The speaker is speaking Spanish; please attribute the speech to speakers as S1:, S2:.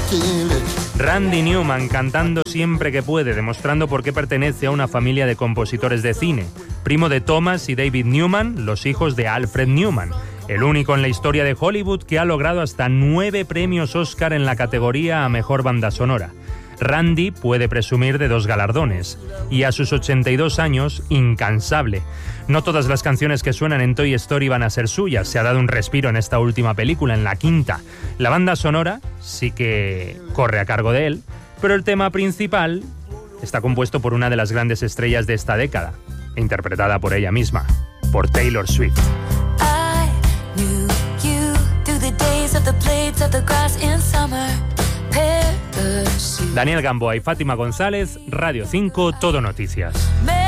S1: Randy Newman cantando siempre que puede, demostrando por qué pertenece a una familia de compositores de cine. Primo de Thomas y David Newman, los hijos de Alfred Newman. El único en la historia de Hollywood que ha logrado hasta 9 premios Oscar en la categoría a Mejor Banda Sonora. Randy puede presumir de 2 galardones y a sus 82 años, incansable. No todas las canciones que suenan en Toy Story van a ser suyas, se ha dado un respiro en esta última película, en la 5ª. La banda sonora sí que corre a cargo de él, pero el tema principal está compuesto por una de las grandes estrellas de esta década, interpretada por ella misma, por Taylor Swift. Daniel Gamboa y Fátima González, Radio 5, Todo Noticias.